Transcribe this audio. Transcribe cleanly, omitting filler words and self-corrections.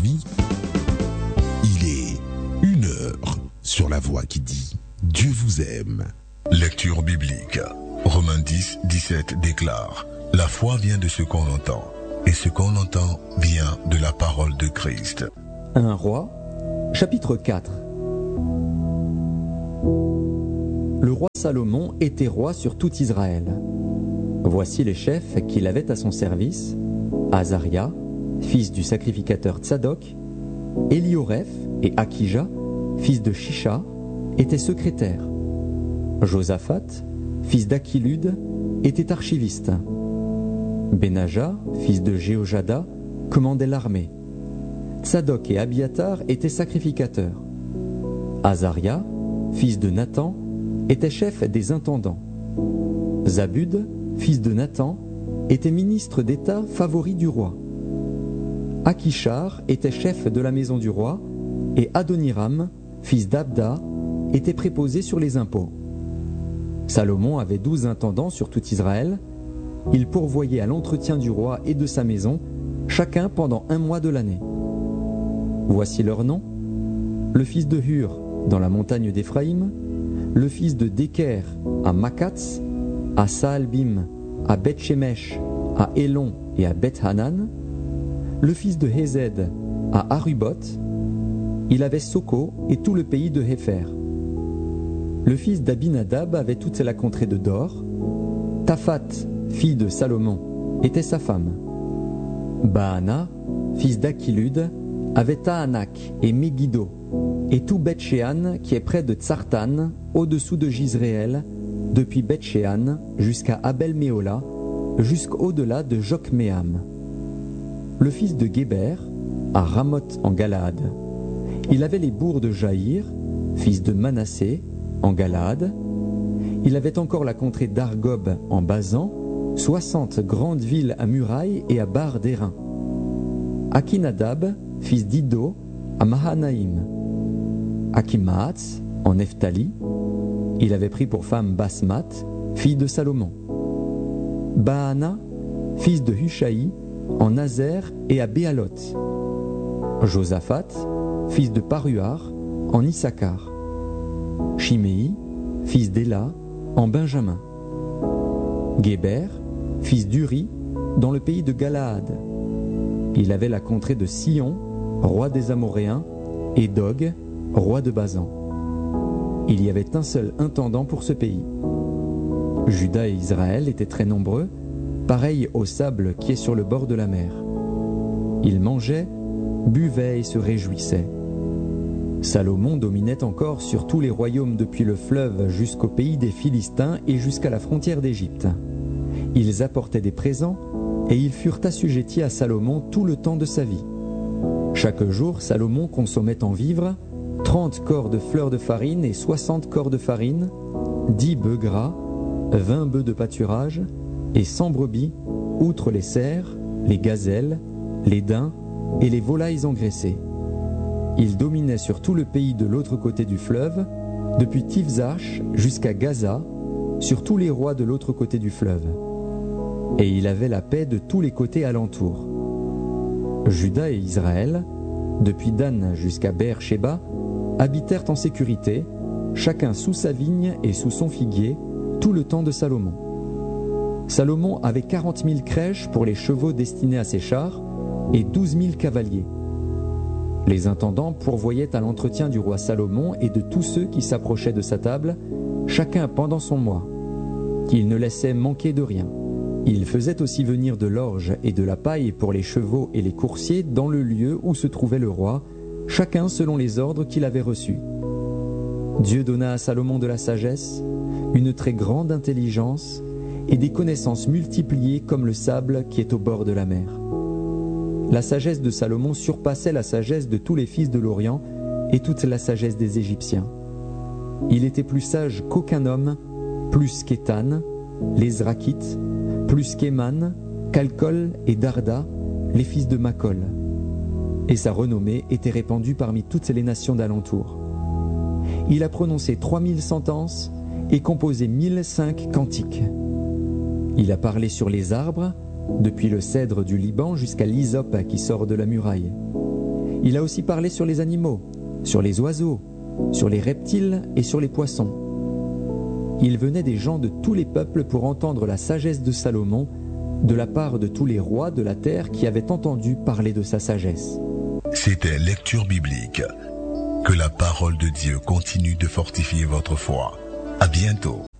vie. Il est 1h sur la voix qui dit Dieu vous aime. Lecture biblique. Romains 10, 17 déclare: La foi vient de ce qu'on entend, et ce qu'on entend vient de la parole de Christ. 1 Roi, chapitre 4. Le roi Salomon était roi sur tout Israël. Voici les chefs qu'il avait à son service: Azaria, fils du sacrificateur Tsadok, Élioreph et Akija, fils de Shisha, étaient secrétaires. Josaphat, fils d'Achilude, était archiviste. Benaja, fils de Jéhojada, commandait l'armée. Tsadok et Abiatar étaient sacrificateurs. Azaria, fils de Nathan, était chef des intendants. Zabud, fils de Nathan, était ministre d'État favori du roi. Akishar était chef de la maison du roi, et Adoniram, fils d'Abda, était préposé sur les impôts. Salomon avait 12 intendants sur tout Israël. Il pourvoyait à l'entretien du roi et de sa maison, chacun pendant 1 mois de l'année. Voici leurs noms: le fils de Hur, dans la montagne d'Éphraïm, le fils de Deker, à Makatz, à Saalbim, à Beth-Shemesh, à Elon et à Beth-Hanan, le fils de Hezed, à Aruboth. Il avait Soko et tout le pays de Hépher. Le fils d'Abinadab avait toute la contrée de Dor. Taphat, fille de Salomon, était sa femme. Baana, fils d'Achilude, avait Tahanak et Megiddo, et tout Beth-Shean qui est près de Tsartan, au-dessous de Jizréel, depuis Beth-Shean jusqu'à Abel-Méola, jusqu'au-delà de Jokméam. Le fils de Géber, à Ramoth en Galaad. Il avait les bourgs de Jaïr, fils de Manassé, en Galaad. Il avait encore la contrée d'Argob en Basan, 60 grandes villes à murailles et à barres d'airain. Akinadab, fils d'Iddo, à Mahanaïm. Akimaatz, en Nephtali. Il avait pris pour femme Basmat, fille de Salomon. Baana, fils de Hushaï, en Nazer et à Béaloth. Josaphat, fils de Paruar, en Issachar. Chiméi, fils d'Éla, en Benjamin. Géber, fils d'Uri, dans le pays de Galaad. Il avait la contrée de Sion, roi des Amoréens, et d'Og, roi de Basan. Il y avait un seul intendant pour ce pays. Juda et Israël étaient très nombreux, pareils au sable qui est sur le bord de la mer. Ils mangeaient, buvaient et se réjouissaient. Salomon dominait encore sur tous les royaumes depuis le fleuve jusqu'au pays des Philistins et jusqu'à la frontière d'Égypte. Ils apportaient des présents et ils furent assujettis à Salomon tout le temps de sa vie. Chaque jour, Salomon consommait en vivres 30 corps de fleurs de farine et 60 corps de farine, 10 bœufs gras, 20 bœufs de pâturage et 100 brebis, outre les cerfs, les gazelles, les daims et les volailles engraissées. Il dominait sur tout le pays de l'autre côté du fleuve, depuis Tifzach jusqu'à Gaza, sur tous les rois de l'autre côté du fleuve. Et il avait la paix de tous les côtés alentours. Juda et Israël, depuis Dan jusqu'à Beer-Sheba, habitèrent en sécurité, chacun sous sa vigne et sous son figuier, tout le temps de Salomon. Salomon avait 40 000 crèches pour les chevaux destinés à ses chars et 12 000 cavaliers. Les intendants pourvoyaient à l'entretien du roi Salomon et de tous ceux qui s'approchaient de sa table, chacun pendant son mois. Il ne laissait manquer de rien. Il faisait aussi venir de l'orge et de la paille pour les chevaux et les coursiers dans le lieu où se trouvait le roi, chacun selon les ordres qu'il avait reçus. Dieu donna à Salomon de la sagesse, une très grande intelligence et des connaissances multipliées comme le sable qui est au bord de la mer. La sagesse de Salomon surpassait la sagesse de tous les fils de l'Orient et toute la sagesse des Égyptiens. Il était plus sage qu'aucun homme, plus qu'Étan, les Zrakites, plus qu'Éman, Calcol et Darda, les fils de Macol. Et sa renommée était répandue parmi toutes les nations d'alentour. Il a prononcé 3000 sentences et composé 1005 cantiques. Il a parlé sur les arbres, depuis le cèdre du Liban jusqu'à l'hysope qui sort de la muraille. Il a aussi parlé sur les animaux, sur les oiseaux, sur les reptiles et sur les poissons. Il venait des gens de tous les peuples pour entendre la sagesse de Salomon de la part de tous les rois de la terre qui avaient entendu parler de sa sagesse. C'était Lecture biblique. Que la parole de Dieu continue de fortifier votre foi. À bientôt.